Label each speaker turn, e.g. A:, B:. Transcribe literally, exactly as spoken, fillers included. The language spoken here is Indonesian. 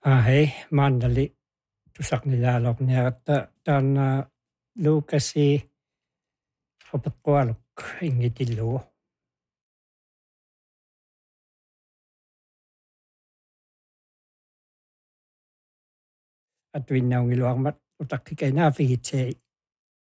A: Ahei, mandali tusak nilalok niya ta tana lukasi hapatkualok ingitilu. At winaw ngiluang mat utak kay na fihitsay.